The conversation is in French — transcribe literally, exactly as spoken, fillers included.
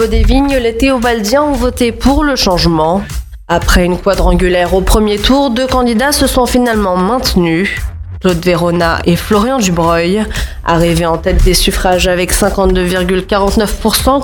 Des Vignes, les Théobaldiens ont voté pour le changement. Après une quadrangulaire au premier tour, deux candidats se sont finalement maintenus. Claude Verona et Florian Dubreuil, arrivés en tête des suffrages avec cinquante-deux virgule quarante-neuf pour cent